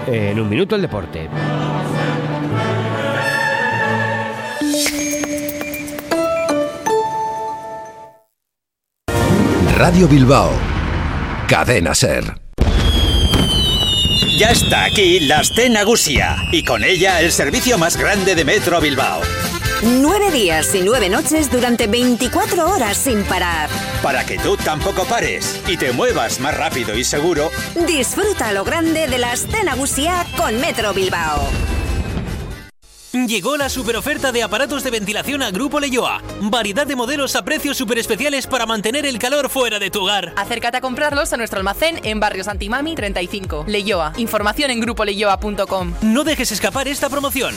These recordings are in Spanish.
En un minuto el deporte. Radio Bilbao, Cadena SER. Ya está aquí la Aste Nagusia y con ella el servicio más grande de Metro Bilbao. 9 días y 9 noches durante 24 horas sin parar. Para que tú tampoco pares y te muevas más rápido y seguro. Disfruta lo grande de la Aste Nagusia con Metro Bilbao. Llegó la superoferta de aparatos de ventilación a Grupo Leioa. Variedad de modelos a precios super especiales para mantener el calor fuera de tu hogar. Acércate a comprarlos a nuestro almacén en Barrio Santimami 35. Leioa. Información en grupoleioa.com. No dejes escapar esta promoción.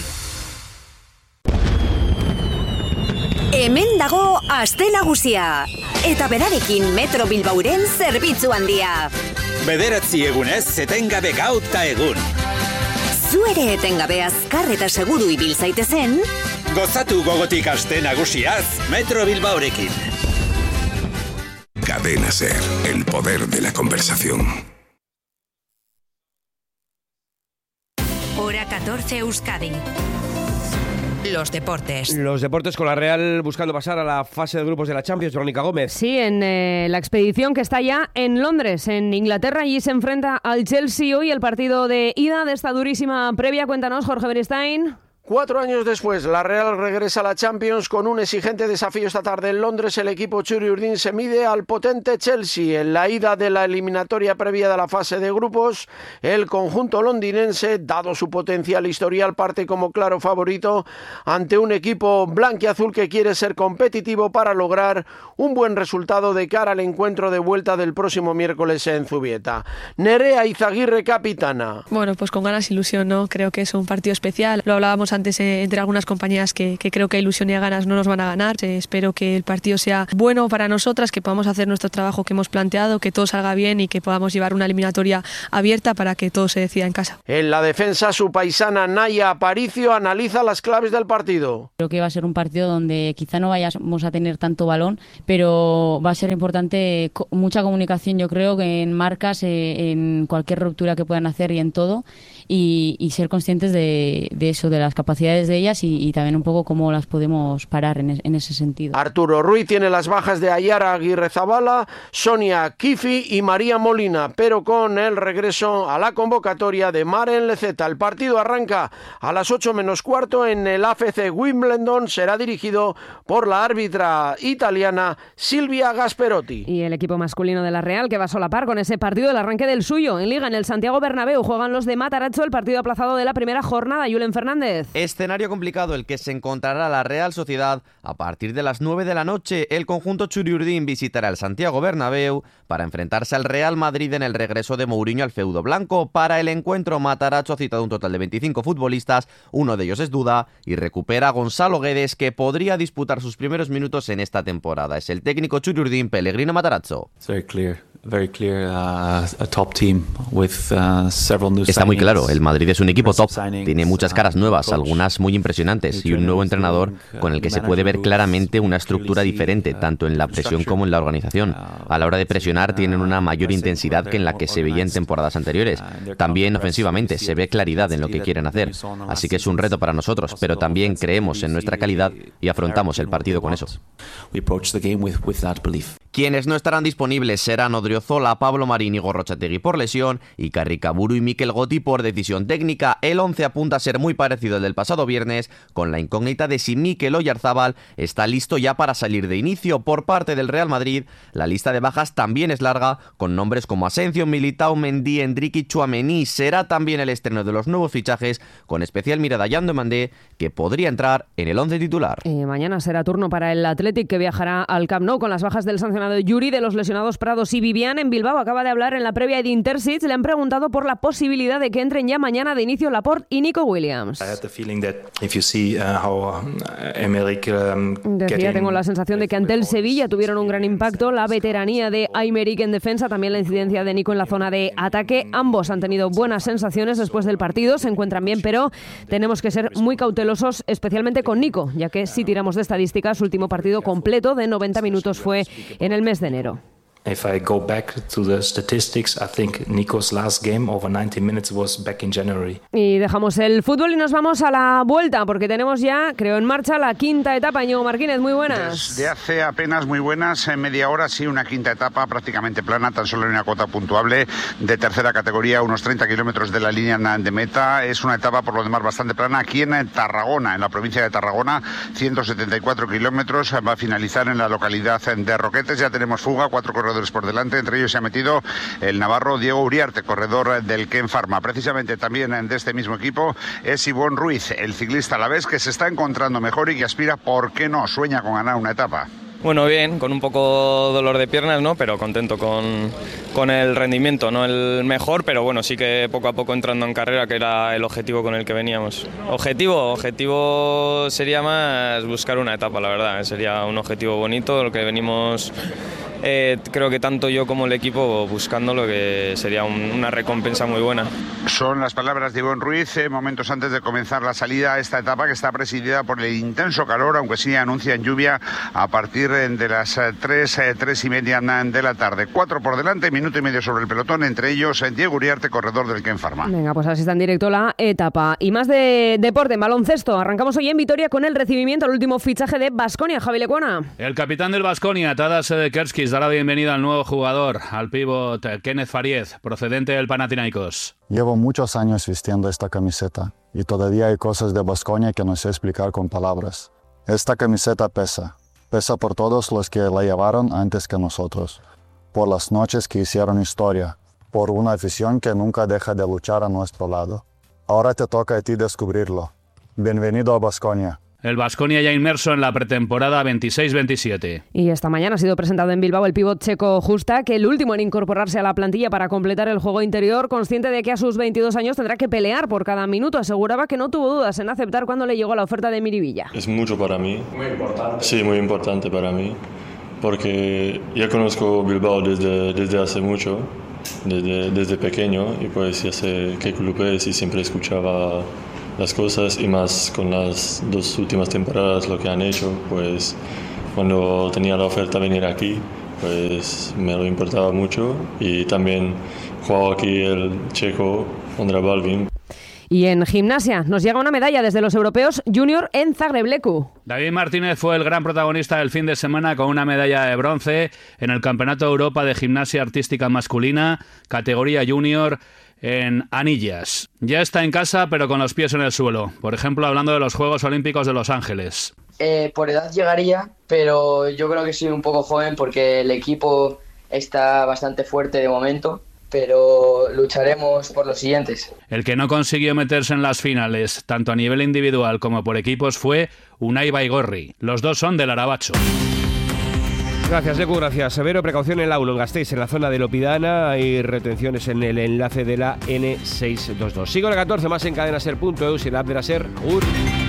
Hemen dago Aste Nagusia. Eta berarekin Metro Bilbauren zerbitzu handia. Bederatzi egunez etengabe gaur ta egun. Zu ere etengabe azkar eta seguru ibil zaitezen. Gozatu gogotik Aste Nagusiaz Metro Bilbaorekin. Cadena SER, el poder de la conversación. Hora 14 Euskadi. Los deportes. Los deportes con la Real buscando pasar a la fase de grupos de la Champions. Verónica Gómez. Sí, en la expedición que está ya en Londres, en Inglaterra. Allí se enfrenta al Chelsea hoy el partido de ida de esta durísima previa. Cuéntanos, Jorge Beristain. 4 años después, la Real regresa a la Champions con un exigente desafío esta tarde en Londres. El equipo Txuri-Urdin se mide al potente Chelsea. En la ida de la eliminatoria previa de la fase de grupos, el conjunto londinense, dado su potencial historial, parte como claro favorito ante un equipo blanquiazul que quiere ser competitivo para lograr un buen resultado de cara al encuentro de vuelta del próximo miércoles en Zubieta. Nerea Izaguirre, capitana. Bueno, pues con ganas, ilusión, ¿no? Creo que es un partido especial. Lo hablábamos antes entre algunas compañías que creo que ilusión y ganas no nos van a ganar. Espero que el partido sea bueno para nosotras, que podamos hacer nuestro trabajo que hemos planteado, que todo salga bien y que podamos llevar una eliminatoria abierta para que todo se decida en casa. En la defensa, su paisana Naya Aparicio analiza las claves del partido. Creo que va a ser un partido donde quizá no vayamos a tener tanto balón, pero va a ser importante mucha comunicación, yo creo, que en marcas, en cualquier ruptura que puedan hacer y en todo, y ser conscientes de eso, de las capacidades de ellas y también un poco cómo las podemos parar en ese sentido. Arturo Ruiz tiene las bajas de Ayara Aguirrezabala, Sonia Kifi y María Molina, pero con el regreso a la convocatoria de Maren Leceta. El partido arranca a las 8 menos cuarto en el AFC Wimbledon. Será dirigido por la árbitra italiana Silvia Gasperotti. Y el equipo masculino de la Real, que va a solapar con ese partido el arranque del suyo. En Liga, en el Santiago Bernabéu, juegan los de Matarazzo, el partido aplazado de la primera jornada. Julen Fernández. Escenario complicado el que se encontrará la Real Sociedad a partir de las 9 de la noche. El conjunto Txuri-Urdin visitará el Santiago Bernabéu para enfrentarse al Real Madrid en el regreso de Mourinho al feudo blanco. Para el encuentro, Matarazzo ha citado un total de 25 futbolistas, uno de ellos es duda, y recupera a Gonzalo Guedes, que podría disputar sus primeros minutos en esta temporada. Es el técnico Txuri-Urdin, Pellegrino Matarazzo. Está muy claro, el Madrid es un equipo top, tiene muchas caras nuevas, algunas muy impresionantes, y un nuevo entrenador con el que se puede ver claramente una estructura diferente, tanto en la presión como en la organización. A la hora de presionar tienen una mayor intensidad que en la que se veía en temporadas anteriores. También ofensivamente se ve claridad en lo que quieren hacer, así que es un reto para nosotros, pero también creemos en nuestra calidad y afrontamos el partido con eso. Quienes no estarán disponibles serán Odriozola, Pablo Marín y Gorrochategui por lesión y Carricaburu y Mikel Gotti por decisión técnica. El 11 apunta a ser muy parecido al del pasado viernes, con la incógnita de si Mikel Oyarzábal está listo ya para salir de inicio. Por parte del Real Madrid, la lista de bajas también es larga, con nombres como Asensio, Militao, Mendy, Endrick y Tchouaméni. Será también el estreno de los nuevos fichajes, con especial mirada a Yan Demandé, que podría entrar en el 11 titular. Mañana será turno para el Athletic, que viajará al Camp Nou con las bajas del sancionado Yuri, de los lesionados Prados y Vivian. En Bilbao acaba de hablar en la previa de Interseats. Le han preguntado por la posibilidad de que entren ya mañana de inicio Laporte y Nico Williams. Decía, tengo la sensación de que ante el Sevilla tuvieron un gran impacto. La veteranía de Aymeric en defensa, también la incidencia de Nico en la zona de ataque. Ambos han tenido buenas sensaciones después del partido, se encuentran bien, pero tenemos que ser muy cautelosos, especialmente con Nico, ya que si tiramos de estadísticas, su último partido completo de 90 minutos fue en el mes de enero. If I go back to the statistics, I think Nico's last game over 90 minutes was back in January. Y dejamos el fútbol y nos vamos a la vuelta, porque tenemos ya, creo, en marcha la quinta etapa. Íñigo Martínez, muy buenas. Desde hace apenas muy buenas, en media hora, sí, una quinta etapa prácticamente plana, tan solo en una cuota puntuable de tercera categoría, unos 30 kilómetros de la línea de meta. Es una etapa, por lo demás, bastante plana. Aquí en Tarragona, en la provincia de Tarragona, 174 kilómetros, va a finalizar en la localidad de Roquetes. Ya tenemos fuga, 4 corredores por delante, entre ellos se ha metido el navarro Diego Uriarte, corredor del Ken Pharma. Precisamente también de este mismo equipo es Ivonne Ruiz, el ciclista alavés que se está encontrando mejor y que aspira, ¿por qué no?, sueña con ganar una etapa. Bueno, bien, con un poco dolor de piernas, ¿no? Pero contento con el rendimiento, no el mejor, pero bueno, sí que poco a poco entrando en carrera, que era el objetivo con el que veníamos. Objetivo sería más buscar una etapa, la verdad, sería un objetivo bonito, lo que venimos... creo que tanto yo como el equipo buscando lo que sería una recompensa muy buena. Son las palabras de Ivonne Ruiz momentos antes de comenzar la salida a esta etapa, que está presidida por el intenso calor, aunque sí anuncian lluvia a partir de las 3 y media de la tarde. 4 por delante, minuto y medio sobre el pelotón, entre ellos Diego Uriarte, corredor del Ken Pharma. Venga, pues así está en directo la etapa. Y más de deporte, en baloncesto. Arrancamos hoy en Vitoria con el recibimiento al último fichaje de Baskonia, Javi Lecuona. El capitán del Baskonia, Tadas Kerskis, da la bienvenida al nuevo jugador, al pívot Kenneth Fariez, procedente del Panathinaikos. Llevo muchos años vistiendo esta camiseta y todavía hay cosas de Baskonia que no sé explicar con palabras. Esta camiseta pesa por todos los que la llevaron antes que nosotros, por las noches que hicieron historia, por una afición que nunca deja de luchar a nuestro lado. Ahora te toca a ti descubrirlo. Bienvenido a Baskonia. El Baskonia ya inmerso en la pretemporada 26-27. Y esta mañana ha sido presentado en Bilbao el pívot checo Justa, que el último en incorporarse a la plantilla para completar el juego interior, consciente de que a sus 22 años tendrá que pelear por cada minuto. Aseguraba que no tuvo dudas en aceptar cuando le llegó la oferta de Miribilla. Es mucho para mí. Muy importante. Sí, muy importante para mí, porque ya conozco Bilbao desde hace mucho, desde pequeño, y pues ya sé qué club es y siempre escuchaba las cosas, y más con las 2 últimas temporadas lo que han hecho, pues cuando tenía la oferta de venir aquí, pues me lo importaba mucho, y también jugaba aquí el checo Ondra Balvin. Y en gimnasia nos llega una medalla desde los europeos junior en Zagreb-Leku. David Martínez fue el gran protagonista del fin de semana con una medalla de bronce en el Campeonato de Europa de Gimnasia Artística Masculina, categoría junior, en Anillas. Ya está en casa, pero con los pies en el suelo. Por ejemplo, hablando de los Juegos Olímpicos de Los Ángeles. Por edad llegaría, pero yo creo que soy un poco joven porque el equipo está bastante fuerte de momento, pero lucharemos por los siguientes. El que no consiguió meterse en las finales, tanto a nivel individual como por equipos, fue Unai Baigorri. Los dos son del Arabacho. Gracias, Lecu, gracias. Severo, precaución en el Aulo, en Gasteiz, en la zona de Lopidana. Hay retenciones en el enlace de la N622. Sigo la 14, más en cadenaser.eus y en la app de la SER.